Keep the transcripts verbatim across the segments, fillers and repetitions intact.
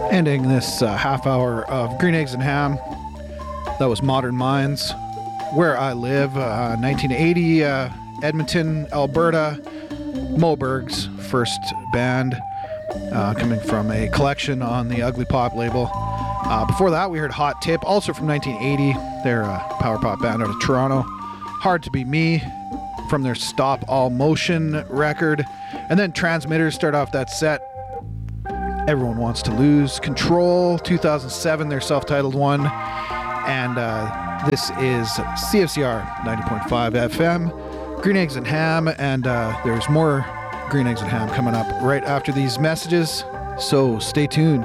Ending this uh, half hour of Green Eggs and Ham. That was Modern Minds. Where I Live, uh, nineteen eighty, uh, Edmonton, Alberta. Moberg's first band, uh, coming from a collection on the Ugly Pop label. Uh, before that, we heard Hot Tip, also from nineteen eighty. They're a power pop band out of Toronto. Hard to Be Me, from their Stop All Motion record. And then Transmitters start off that set. Everyone Wants to Lose Control, two thousand seven, their self-titled one. And uh, this is C F C R ninety point five F M. Green Eggs and Ham, and uh, there's more Green Eggs and Ham coming up right after these messages, so stay tuned.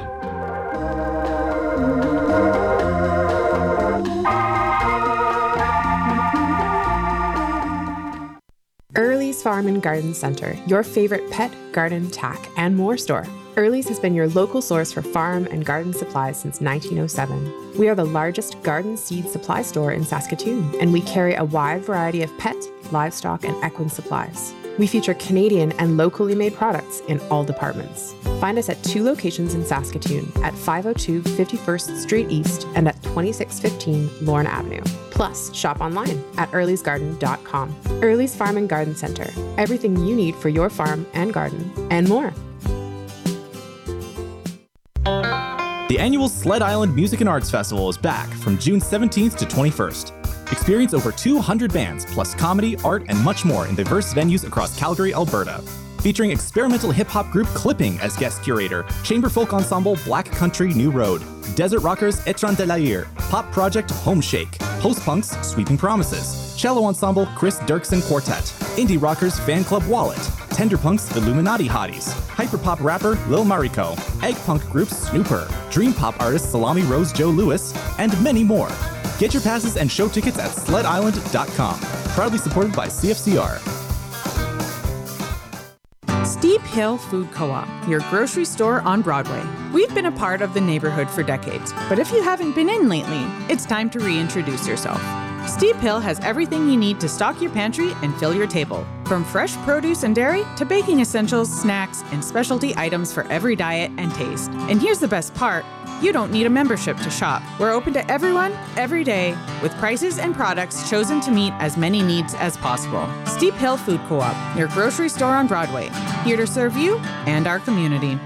Early's Farm and Garden Center, your favorite pet, garden, tack, and more store. Early's has been your local source for farm and garden supplies since nineteen oh seven. We are the largest garden seed supply store in Saskatoon, and we carry a wide variety of pet, livestock, and equine supplies. We feature Canadian and locally made products in all departments. Find us at two locations in Saskatoon, at five oh two fifty-first Street East and at twenty-six fifteen Lorne Avenue. Plus, shop online at earlys garden dot com. Early's Farm and Garden Center. Everything you need for your farm and garden, and more. The annual Sled Island Music and Arts Festival is back from June seventeenth to twenty-first. Experience over two hundred bands, plus comedy, art, and much more in diverse venues across Calgary, Alberta. Featuring experimental hip-hop group Clipping as guest curator, chamber folk ensemble Black Country New Road, desert rockers Etran de la Ire, pop project Home Shake, post-punks Sweeping Promises, cello ensemble Chris Dirksen Quartet, indie rockers Fan Club Wallet, tender punks Illuminati Hotties, hyperpop rapper Lil Mariko, egg punk group Snooper, dream pop artist Salami Rose Joe Lewis, and many more. Get your passes and show tickets at sled island dot com. Proudly supported by C F C R. Steep Hill Food Co-op, your grocery store on Broadway. We've been a part of the neighborhood for decades, but if you haven't been in lately, it's time to reintroduce yourself. Steep Hill has everything you need to stock your pantry and fill your table. From fresh produce and dairy to baking essentials, snacks, and specialty items for every diet and taste. And here's the best part, you don't need a membership to shop. We're open to everyone, every day, with prices and products chosen to meet as many needs as possible. Steep Hill Food Co-op, your grocery store on Broadway, here to serve you and our community.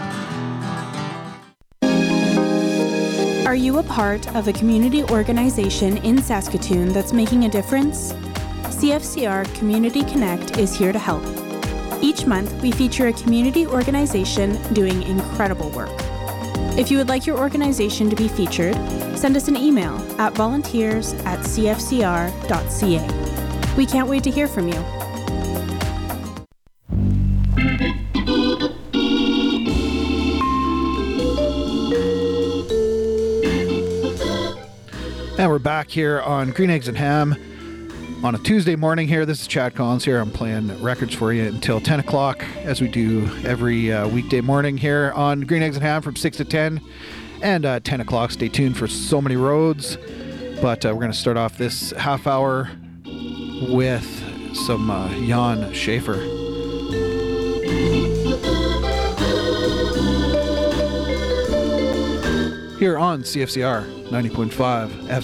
Are you a part of a community organization in Saskatoon that's making a difference? C F C R Community Connect is here to help. Each month, we feature a community organization doing incredible work. If you would like your organization to be featured, send us an email at volunteers at c f c r dot c a. We can't wait to hear from you. And we're back here on Green Eggs and Ham on a Tuesday morning here. This is Chad Collins here. I'm playing records for you until ten o'clock, as we do every uh, weekday morning here on Green Eggs and Ham from six to ten. And uh, ten o'clock, stay tuned for So Many Roads. But uh, we're going to start off this half hour with some uh, Jan Schaefer. Here on C F C R ninety point five F